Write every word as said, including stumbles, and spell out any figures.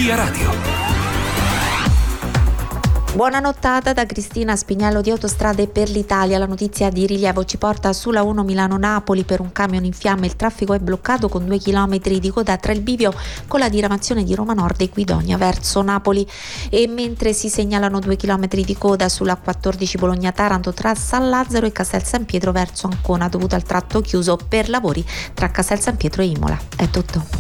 Via Radio. Buona nottata da Cristina Spiniello di Autostrade per l'Italia. La notizia di rilievo ci porta sulla uno Milano-Napoli. Per un camion in fiamme il traffico è bloccato con due chilometri di coda tra il bivio con la diramazione di Roma Nord e Guidonia verso Napoli, e mentre si segnalano due chilometri di coda sulla quattordici Bologna-Taranto tra San Lazzaro e Castel San Pietro verso Ancona dovuto al tratto chiuso per lavori tra Castel San Pietro e Imola. È tutto.